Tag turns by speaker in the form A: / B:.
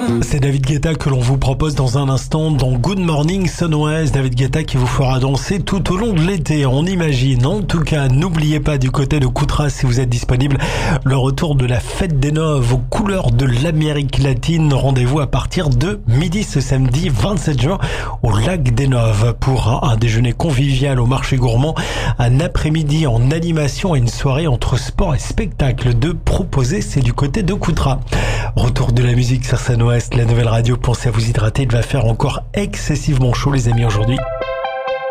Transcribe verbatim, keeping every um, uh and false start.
A: C'est David Guetta que l'on vous propose dans un instant dans Good Morning Sunwest. David Guetta qui vous fera danser tout au long de l'été, on imagine. En tout cas, n'oubliez pas du côté de Coutras, si vous êtes disponible, le retour de la fête des Noves aux couleurs de l'Amérique latine. Rendez-vous à partir de midi ce samedi vingt-sept juin au lac des Noves pour un déjeuner convivial au marché gourmand, un après-midi en animation et une soirée entre sport et spectacle de proposer. C'est du côté de Coutras. Retour de la musique sur Sunwest, la nouvelle radio. Pensez à vous hydrater, il va faire encore excessivement chaud les amis aujourd'hui.